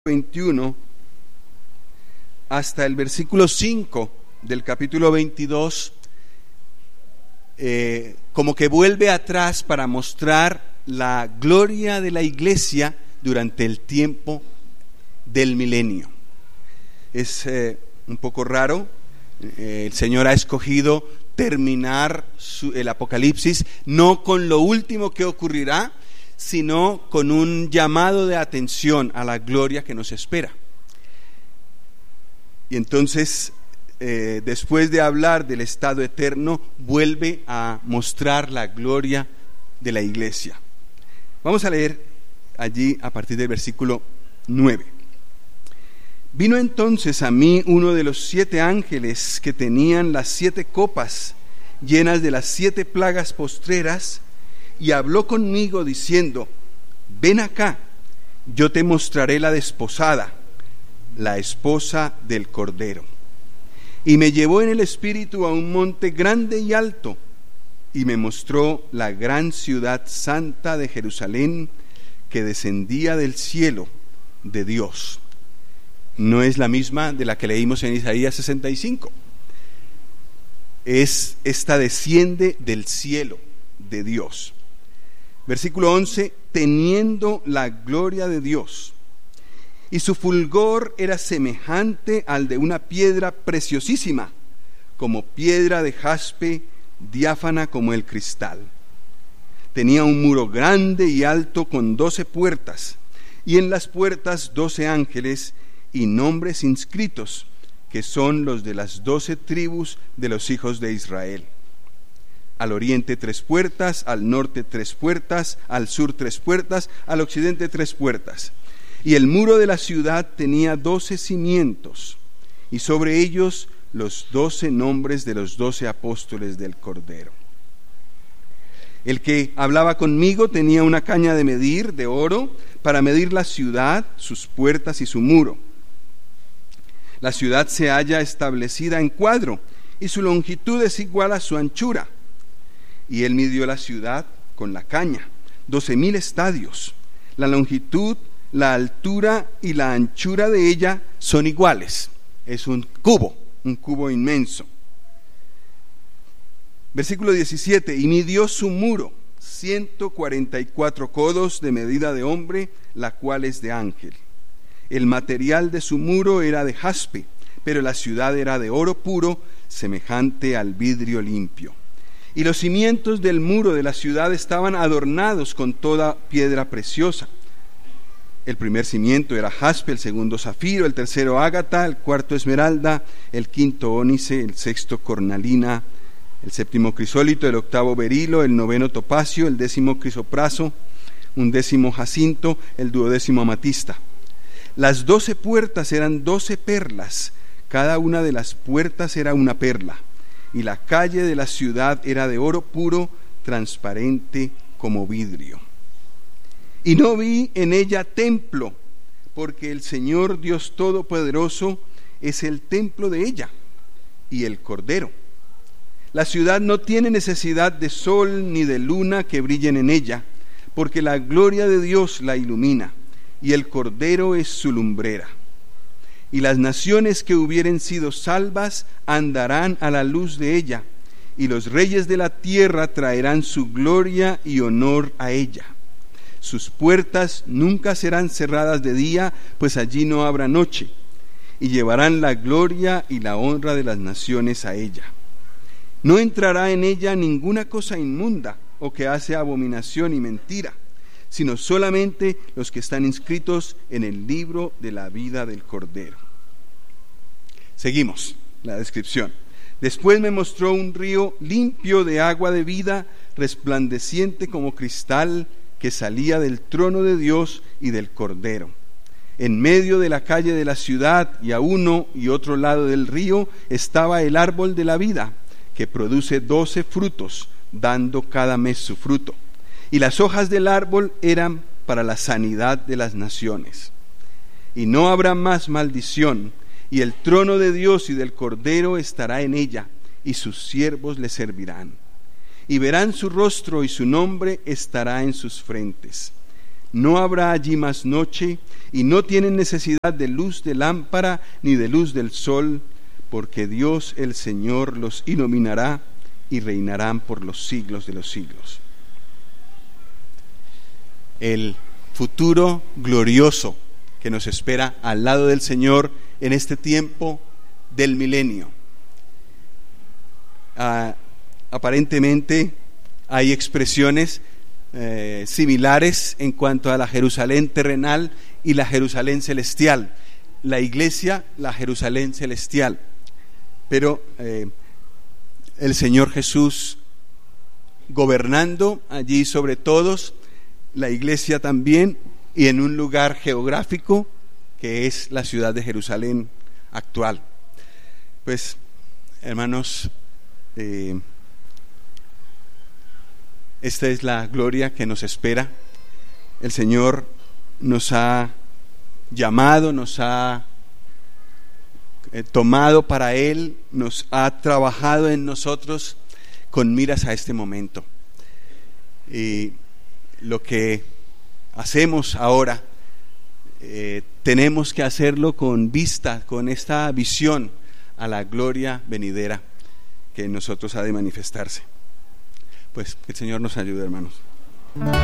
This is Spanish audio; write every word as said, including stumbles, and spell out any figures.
veintiuno hasta el versículo cinco del capítulo veintidós, eh, como que vuelve atrás para mostrar la gloria de la iglesia durante el tiempo del milenio. Es eh, un poco raro. Eh, el Señor ha escogido terminar su, el Apocalipsis no con lo último que ocurrirá, sino con un llamado de atención a la gloria que nos espera. Y entonces, eh, después de hablar del estado eterno, vuelve a mostrar la gloria de la iglesia. Vamos a leer allí a partir del versículo nueve. Vino entonces a mí uno de los siete ángeles que tenían las siete copas llenas de las siete plagas postreras, y habló conmigo diciendo: ven acá, yo te mostraré la desposada, la esposa del Cordero. Y me llevó en el espíritu a un monte grande y alto, y me mostró la gran ciudad santa de Jerusalén, que descendía del cielo de Dios. No es la misma de la que leímos en Isaías sesenta y cinco. Es esta desciende del cielo de Dios. Versículo once, teniendo la gloria de Dios, y su fulgor era semejante al de una piedra preciosísima, como piedra de jaspe, diáfana como el cristal. Tenía un muro grande y alto con doce puertas, y en las puertas doce ángeles y nombres inscritos, que son los de las doce tribus de los hijos de Israel. Al oriente tres puertas, al norte tres puertas, al sur tres puertas, al occidente tres puertas. Y el muro de la ciudad tenía doce cimientos, y sobre ellos los doce nombres de los doce apóstoles del Cordero. El que hablaba conmigo tenía una caña de medir de oro para medir la ciudad, sus puertas y su muro. La ciudad se halla establecida en cuadro, y su longitud es igual a su anchura. Y él midió la ciudad con la caña, doce mil estadios. La longitud, la altura y la anchura de ella son iguales. Es un cubo, un cubo inmenso. Versículo diecisiete, y midió su muro, ciento cuarenta y cuatro codos de medida de hombre, la cual es de ángel. El material de su muro era de jaspe, pero la ciudad era de oro puro, semejante al vidrio limpio. Y los cimientos del muro de la ciudad estaban adornados con toda piedra preciosa. El primer cimiento era jaspe, el segundo zafiro, el tercero ágata, el cuarto esmeralda, el quinto ónice, el sexto cornalina, el séptimo crisólito, el octavo berilo, el noveno topacio, el décimo crisopraso, un décimo jacinto, el duodécimo amatista. Las doce puertas eran doce perlas, cada una de las puertas era una perla. Y la calle de la ciudad era de oro puro, transparente como vidrio. Y no vi en ella templo, porque el Señor Dios Todopoderoso es el templo de ella, y el Cordero. La ciudad no tiene necesidad de sol ni de luna que brillen en ella, porque la gloria de Dios la ilumina, y el Cordero es su lumbrera. Y las naciones que hubieren sido salvas andarán a la luz de ella, y los reyes de la tierra traerán su gloria y honor a ella. Sus puertas nunca serán cerradas de día, pues allí no habrá noche, y llevarán la gloria y la honra de las naciones a ella. No entrará en ella ninguna cosa inmunda o que hace abominación y mentira, sino solamente los que están inscritos en el libro de la vida del Cordero. Seguimos la descripción. Después me mostró un río limpio de agua de vida, resplandeciente como cristal, que salía del trono de Dios y del Cordero. En medio de la calle de la ciudad y a uno y otro lado del río estaba el árbol de la vida, que produce doce frutos, dando cada mes su fruto. Y las hojas del árbol eran para la sanidad de las naciones. Y no habrá más maldición, y el trono de Dios y del Cordero estará en ella, y sus siervos le servirán. Y verán su rostro, y su nombre estará en sus frentes. No habrá allí más noche, y no tienen necesidad de luz de lámpara ni de luz del sol, porque Dios el Señor los iluminará y reinarán por los siglos de los siglos. El futuro glorioso que nos espera al lado del Señor en este tiempo del milenio. Ah, aparentemente hay expresiones eh, similares en cuanto a la Jerusalén terrenal y la Jerusalén celestial. La iglesia, la Jerusalén celestial. Pero eh, el Señor Jesús gobernando allí sobre todos, la iglesia también, y en un lugar geográfico que es la ciudad de Jerusalén actual. Pues, hermanos, eh, esta es la gloria que nos espera. El Señor nos ha llamado, nos ha eh, tomado para Él, nos ha trabajado en nosotros con miras a este momento. Y lo que hacemos ahora, eh, tenemos que hacerlo con vista, con esta visión a la gloria venidera que en nosotros ha de manifestarse. Pues que el Señor nos ayude, hermanos.